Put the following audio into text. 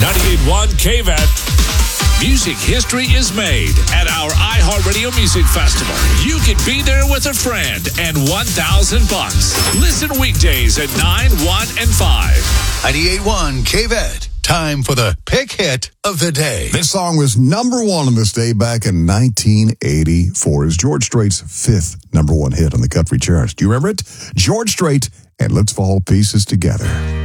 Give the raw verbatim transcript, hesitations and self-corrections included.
ninety-eight point one K V A T. Music history is made at our iHeartRadio Music Festival. You can be there with a friend and one thousand bucks. Listen weekdays at nine, one, and five. ninety-eight point one K V A T. Time for the pick hit of the day. This song was number one on this day back in nineteen eighty-four. It's George Strait's fifth number one hit on the country charts. Do you remember it? George Strait and Let's Fall Pieces Together.